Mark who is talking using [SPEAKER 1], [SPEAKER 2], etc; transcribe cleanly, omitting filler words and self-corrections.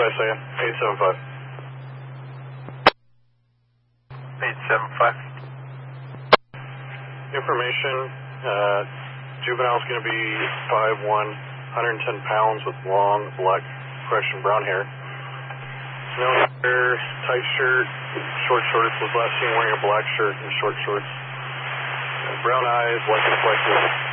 [SPEAKER 1] Isaiah. 875.
[SPEAKER 2] 875.
[SPEAKER 1] Information, juvenile's going to be 5'1", 110 pounds with long, brown hair. No hair, tight shirt, short shorts. Was last seen wearing a black shirt and short shorts. Brown eyes, light complexion.